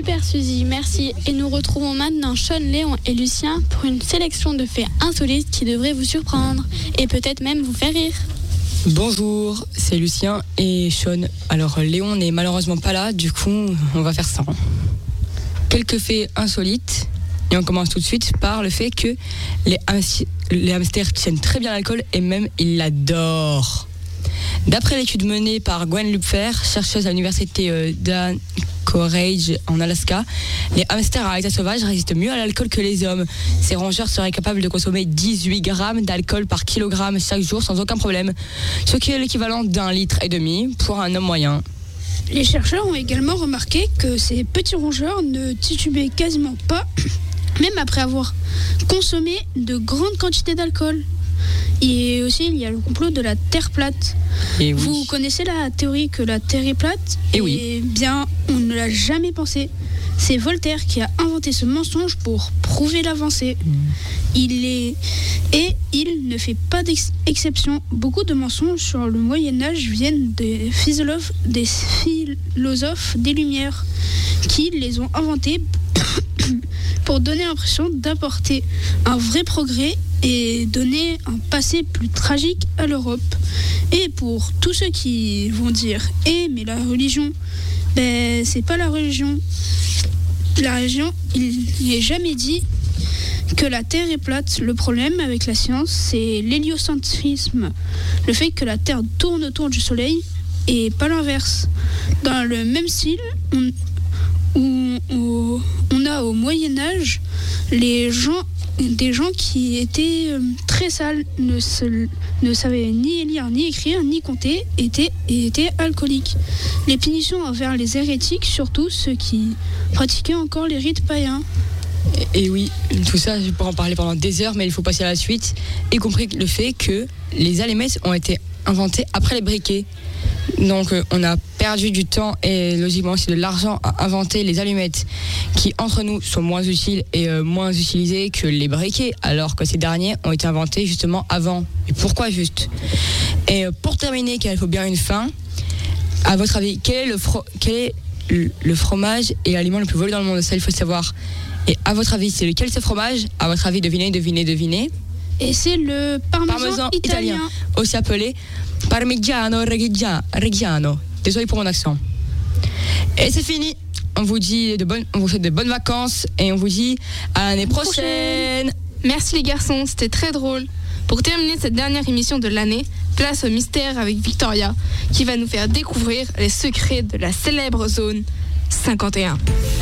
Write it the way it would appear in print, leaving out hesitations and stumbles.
Super Suzy, merci. Et nous retrouvons maintenant Sean, Léon et Lucien pour une sélection de faits insolites qui devraient vous surprendre et peut-être même vous faire rire. Bonjour, c'est Lucien et Sean. Alors Léon n'est malheureusement pas là, du coup on va faire ça. Quelques faits insolites et on commence tout de suite par le fait que les hamsters tiennent très bien l'alcool et même ils l'adorent. D'après l'étude menée par Gwen Lupfer, chercheuse à l'université d'Anchorage en Alaska, les hamsters à l'état sauvage résistent mieux à l'alcool que les hommes. Ces rongeurs seraient capables de consommer 18 grammes d'alcool par kilogramme chaque jour sans aucun problème, ce qui est l'équivalent d'1,5 litre pour un homme moyen. Les chercheurs ont également remarqué que ces petits rongeurs ne titubaient quasiment pas, même après avoir consommé de grandes quantités d'alcool. Et aussi, il y a le complot de la Terre plate. Et oui. Vous connaissez la théorie que la Terre est plate ? Et oui. Eh bien, on ne l'a jamais pensé. C'est Voltaire qui a inventé ce mensonge pour prouver l'avancée. Il ne fait pas d'exception. Beaucoup de mensonges sur le Moyen-Âge viennent des philosophes des Lumières qui les ont inventés pour donner l'impression d'apporter un vrai progrès et donner un passé plus tragique à l'Europe. Et pour tous ceux qui vont dire « mais la religion, c'est pas la religion ». La religion, il n'est jamais dit que la Terre est plate. Le problème avec la science, c'est l'héliocentrisme, le fait que la Terre tourne autour du Soleil et pas l'inverse. Dans le même style, on a au Moyen-Âge des gens qui étaient très sales, ne savaient ni lire, ni écrire, ni compter, étaient alcooliques. Les punitions envers les hérétiques, surtout ceux qui pratiquaient encore les rites païens. Et oui, tout ça, je pourrais en parler pendant des heures, mais il faut passer à la suite, y compris le fait que les allumettes ont été inventées après les briquets. Donc on a perdu du temps et logiquement aussi de l'argent à inventer les allumettes qui entre nous sont moins utiles et moins utilisées que les briquets, alors que ces derniers ont été inventés justement avant. Et pourquoi juste ? Et pour terminer, car il faut bien une fin, à votre avis, quel est le fromage et l'aliment le plus volé dans le monde ? Ça, il faut savoir. Et à votre avis, c'est lequel ce fromage ? À votre avis, devinez. Et c'est le parmesan italien, aussi appelé Parmigiano Reggiano. Désolé pour mon accent. Et c'est fini. On vous souhaite de bonnes vacances et on vous dit à l'année prochaine. Merci les garçons, c'était très drôle. Pour terminer cette dernière émission de l'année, place au mystère avec Victoria, qui va nous faire découvrir les secrets de la célèbre zone 51.